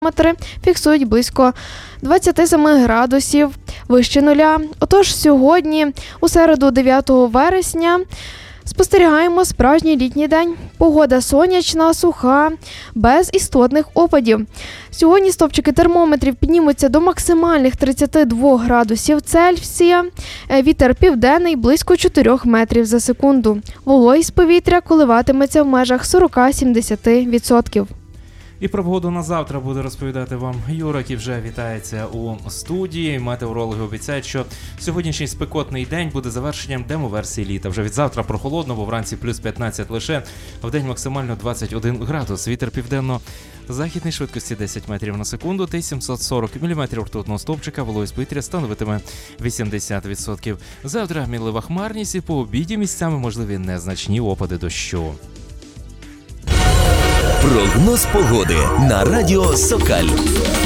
фіксують близько 27 градусів вище нуля. Отож, сьогодні, у середу 9 вересня, спостерігаємо справжній літній день. Погода сонячна, суха, без істотних опадів. Сьогодні стовпчики термометрів піднімуться до максимальних 32 градусів Цельсія. Вітер південний близько 4 метрів за секунду. Вологість повітря коливатиметься в межах 40-70%. І про погоду на завтра буде розповідати вам Юра, який вже вітається у студії. Метеорологи обіцяють, що сьогоднішній спекотний день буде завершенням демо-версії літа. Вже від завтра прохолодно, бо вранці плюс 15 лише, а вдень максимально 21 градус. Вітер південно-західний швидкості 10 метрів на секунду та 740 мм ртутного стовпчика. Вологість повітря становитиме 80%. Завтра мінлива хмарність і по обіді місцями можливі незначні опади дощу. Прогноз погоди на радіо Сокаль.